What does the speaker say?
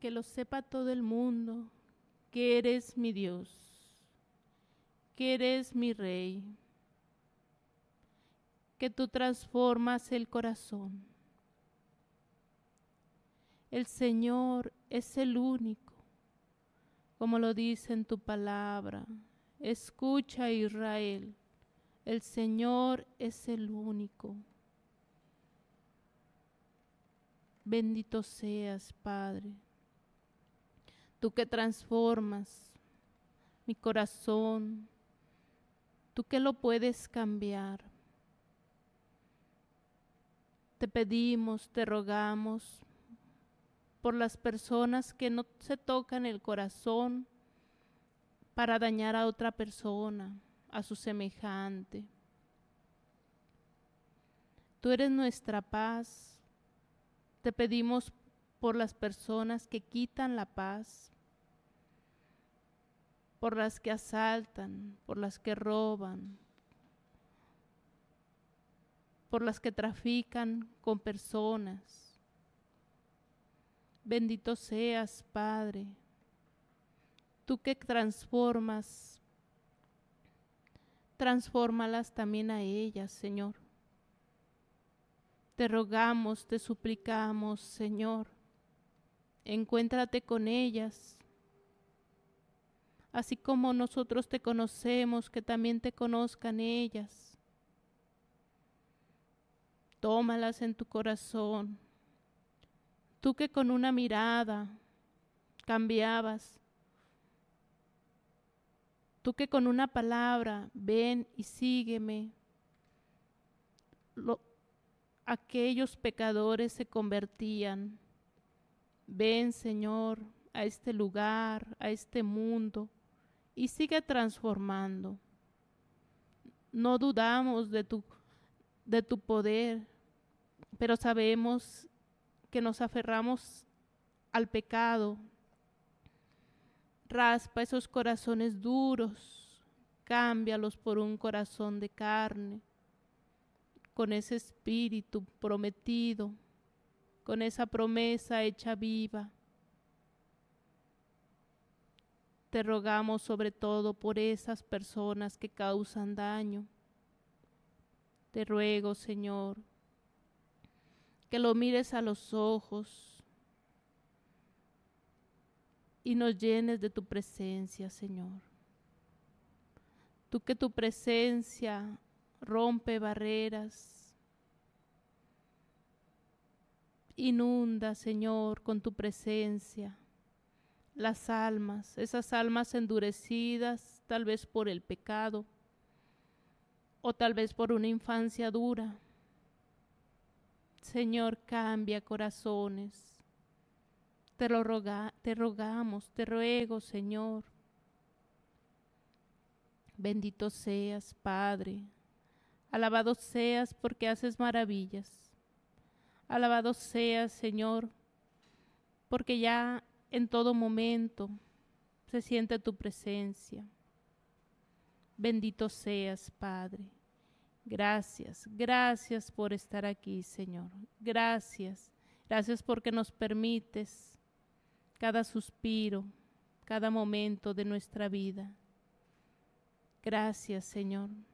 que lo sepa todo el mundo, que eres mi Dios, que eres mi Rey, que tú transformas el corazón. El Señor es el único, como lo dice en tu palabra. Escucha, Israel, el Señor es el único. Bendito seas, Padre, tú que transformas mi corazón, tú que lo puedes cambiar. Te pedimos, te rogamos por las personas que no se tocan el corazón para dañar a otra persona, a su semejante. Tú eres nuestra paz. Te pedimos por las personas que quitan la paz, por las que asaltan, por las que roban, por las que trafican con personas. Bendito seas, Padre, tú que transfórmalas también a ellas, Señor. Te rogamos, te suplicamos, Señor, encuéntrate con ellas, así como nosotros te conocemos, que también te conozcan ellas. Tómalas en tu corazón, tú que con una mirada cambiabas, tú que con una palabra, ven y sígueme, aquellos pecadores se convertían. Ven, Señor, a este lugar, a este mundo, y sigue transformando. No dudamos de tu poder, pero sabemos que nos aferramos al pecado. Raspa esos corazones duros, cámbialos por un corazón de carne, con ese espíritu prometido, con esa promesa hecha viva. Te rogamos sobre todo por esas personas que causan daño. Te ruego, Señor, que lo mires a los ojos y nos llenes de tu presencia, Señor. Tú que tu presencia rompe barreras, inunda, Señor, con tu presencia las almas, esas almas endurecidas, tal vez por el pecado o tal vez por una infancia dura. Señor, cambia corazones. Te rogamos, te ruego, Señor. Bendito seas, Padre. Alabado seas porque haces maravillas. Alabado seas, Señor, porque ya en todo momento se siente tu presencia. Bendito seas, Padre. Gracias, gracias por estar aquí, Señor. Gracias, gracias porque nos permites cada suspiro, cada momento de nuestra vida. Gracias, Señor.